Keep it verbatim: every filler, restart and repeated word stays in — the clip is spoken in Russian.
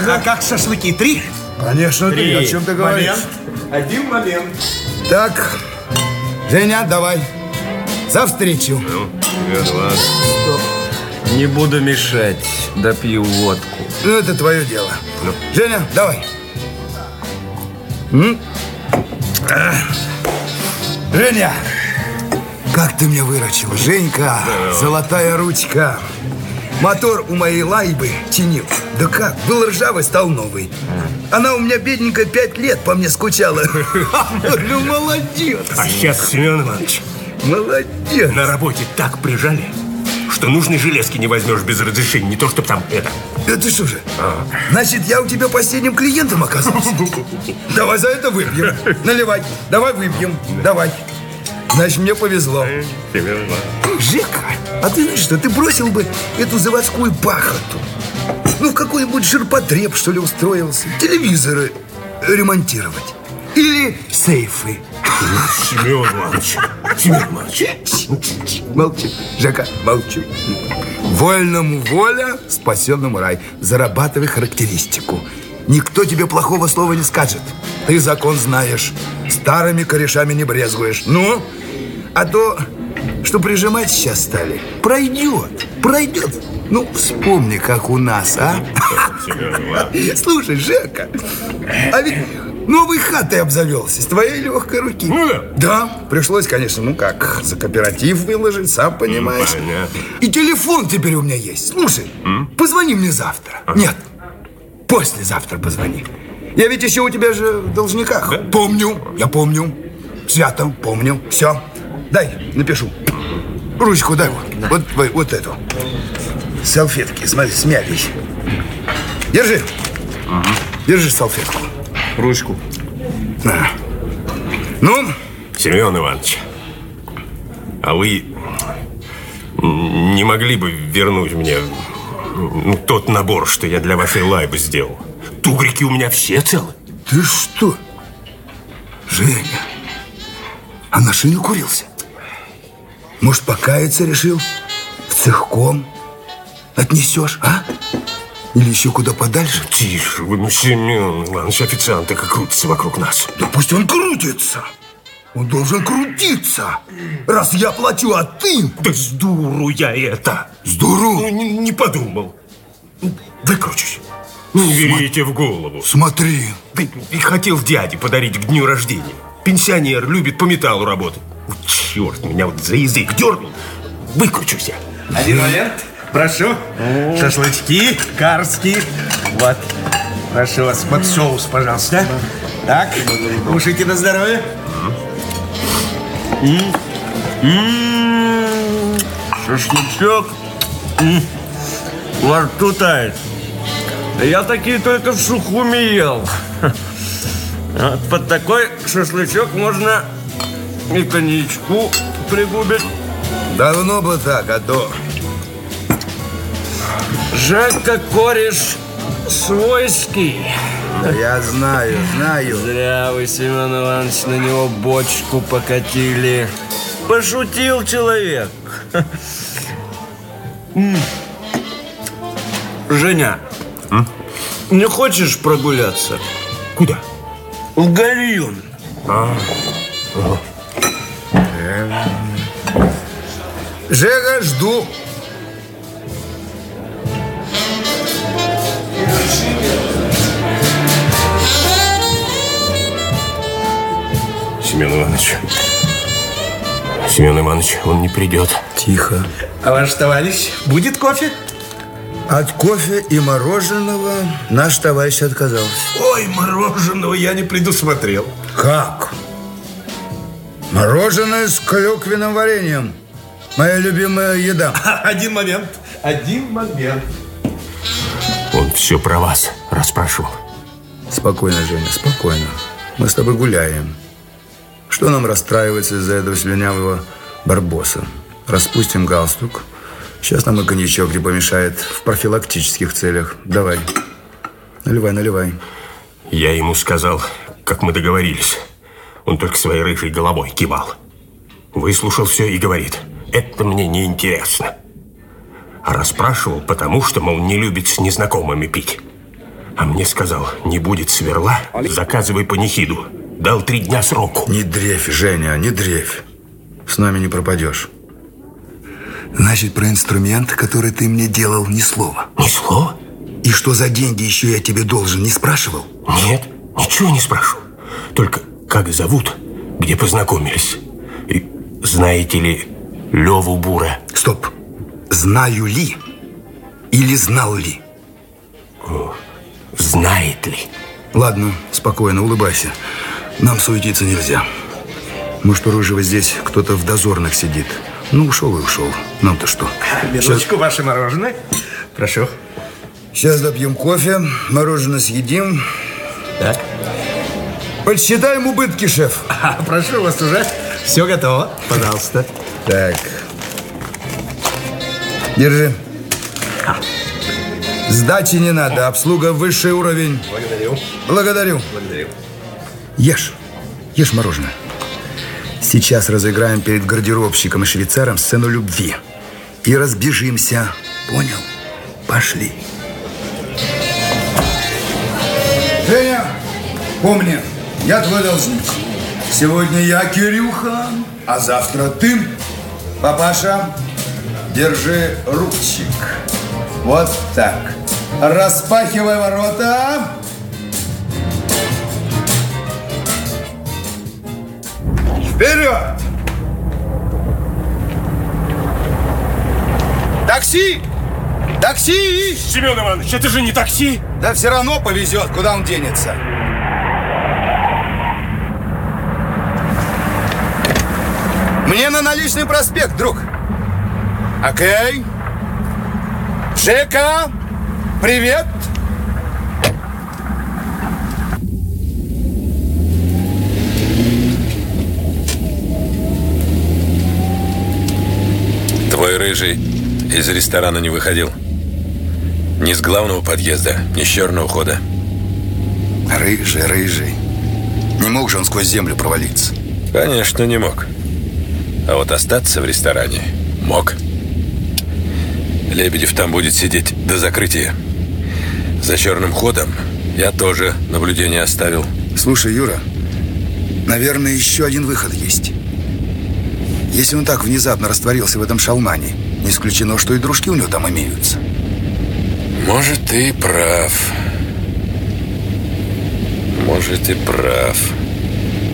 Серега. А как шашлыки? Три? Конечно, три. О чем ты говоришь? Момент. Один момент. Так, Женя, давай. За встречу. Ну, Стоп. Не буду мешать. Допью водку. Ну, это твое дело. Ну. Женя, давай. М? А. Женя, как ты меня выручил, Женька, да. Золотая ручка. Мотор у моей лайбы чинил. Да как, был ржавый, стал новый. Она у меня, бедненькая, пять лет по мне скучала. Ну, молодец. А сейчас, Семен Иванович, молодец. На работе так прижали, что нужной железки не возьмешь без разрешения. Не то, чтобы там это... Это что же? А. Значит, я у тебя последним клиентом оказался. Давай за это выпьем. Наливай. Давай выпьем. Давай. Значит, мне повезло. Жека, а ты знаешь что, ты бросил бы эту заводскую пахоту. Ну, в какой-нибудь ширпотреб, что ли, устроился. Телевизоры ремонтировать. Или сейфы. Семен Иванович, Семен Иванович. Молчи, Жека, молчу. Вольному воля, спасенному рай. Зарабатывай характеристику. Никто тебе плохого слова не скажет. Ты закон знаешь. Старыми корешами не брезгуешь. Ну, а то, что прижимать сейчас стали, пройдет, пройдет. Ну, вспомни, как у нас, а? Слушай, Жека, а ведь новой хатой обзавелся с твоей легкой руки. Да, пришлось, конечно, ну как, за кооператив выложить, сам понимаешь. И телефон теперь у меня есть. Слушай, позвони мне завтра. Нет, послезавтра позвони. Я ведь еще у тебя же в должниках. Да? Помню, я помню. Свято, помню. Все, дай, напишу. Ручку дай вот, да. вот, вот, вот эту. Салфетки, смотри, смялись. Держи. Угу. Держи салфетку. Ручку. На. Ну? Семен Иванович, а вы не могли бы вернуть мне ну, тот набор, что я для вашей лайбы сделал? Тугрики у меня все целы. Ты что? Женя, а на шее курился? Может, покаяться решил? В цехком отнесешь, а? Или еще куда подальше? Тише вы, ну, Семен Иванович, официанты как крутятся вокруг нас. Да пусть он крутится. Он должен крутиться. Раз я плачу, а ты... Да с дуру я это. С дуру? Ну, не, не подумал. Выкручусь. Не берите в голову. Смотри. Да и хотел дяде подарить к дню рождения. Пенсионер, любит по металлу работать. Вот черт, меня вот за язык дернул. Выкручусь я. Один момент. Прошу. Шашлычки карские. Вот. Прошу вас, под соус, пожалуйста. Так, кушайте на здоровье. Шашлычок во рту тает. Я такие только в Сухуми ел. Вот под такой шашлычок можно и коньячку пригубить. Давно бы так, а то... Жека кореш свойский. Я знаю, знаю. Зря вы, Семен Иванович, на него бочку покатили. Пошутил человек. Женя, М? не хочешь прогуляться? Куда? В Гальюн. А, Жека, жду. Семен Иванович. Семен Иванович, он не придет. Тихо. А ваш товарищ будет кофе? От кофе и мороженого наш товарищ отказался. Ой, мороженого я не предусмотрел. Как? Мороженое с клюквенным вареньем. Моя любимая еда. Один момент. Один момент. Он все про вас расспрашивал. Спокойно, Женя, спокойно. Мы с тобой гуляем. Что нам расстраиваться из-за этого слюнявого барбоса? Распустим галстук. Сейчас нам и коньячок не помешает в профилактических целях. Давай. Наливай, наливай. Я ему сказал, как мы договорились. Он только своей рыжей головой кивал. Выслушал все и говорит: это мне не интересно. А расспрашивал, потому что, мол, не любит с незнакомыми пить. А мне сказал, не будет сверла, заказывай панихиду. Дал три дня сроку. Не дрейфь, Женя, не дрейфь. С нами не пропадешь. Значит, про инструмент, который ты мне делал, ни слова. Ни слова? И что за деньги еще я тебе должен, не спрашивал? Нет, ничего не спрашивал. Только как зовут, где познакомились. И знаете ли Леву Бура? Стоп. Знаю ли или знал ли? О, знает ли? Ладно, спокойно, улыбайся. Нам суетиться нельзя. Может, у Рыжего здесь кто-то в дозорных сидит. Ну, ушел и ушел. Нам-то что? Минуточку, Сейчас... ваше мороженое. Прошу. Сейчас допьем кофе, мороженое съедим. Так. Подсчитаем убытки, шеф. А, прошу вас, уже все готово. Пожалуйста. Так. Держи. А. Сдачи не надо, обслуга высший уровень. Благодарю. Благодарю. Благодарю. Ешь. Ешь мороженое. Сейчас разыграем перед гардеробщиком и швейцаром сцену любви. И разбежимся. Понял? Пошли. Женя, помни, я твой должник. Сегодня я Кирюха, а завтра ты. Папаша, держи ручек. Вот так. Распахивай ворота. Вперед! Такси! Такси! Семен Иванович, это же не такси! Да все равно повезет, куда он денется. Мне на наличный проспект, друг. Окей. Жека, привет. Твой Рыжий из ресторана не выходил? Ни с главного подъезда, ни с черного хода? Рыжий, Рыжий. Не мог же он сквозь землю провалиться? Конечно, не мог. А вот остаться в ресторане мог. Лебедев там будет сидеть до закрытия. За черным ходом я тоже наблюдение оставил. Слушай, Юра, наверное, еще один выход есть. Если он так внезапно растворился в этом шалмане, не исключено, что и дружки у него там имеются. Может, ты прав. Может, и прав.